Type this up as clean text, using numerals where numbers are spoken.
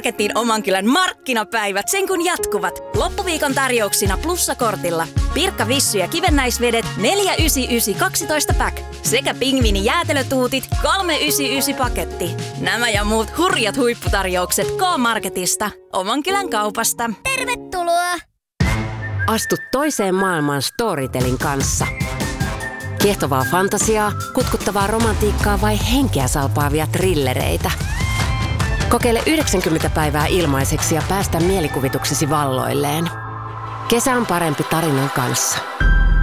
K-Marketin Omankylän markkinapäivät sen kun jatkuvat. Loppuviikon tarjouksina plussakortilla. Pirkka Vissy ja kivennäisvedet 4,99 12 pack. Sekä pingviini jäätelötuutit 3,99 paketti. Nämä ja muut hurjat huipputarjoukset K-Marketista. Omankylän kaupasta. Tervetuloa! Astu toiseen maailmaan Storytelin kanssa. Kiehtovaa fantasiaa, kutkuttavaa romantiikkaa vai henkeä salpaavia thrillereitä. Kokeile 90 päivää ilmaiseksi ja päästä mielikuvituksesi valloilleen. Kesä on parempi tarinan kanssa.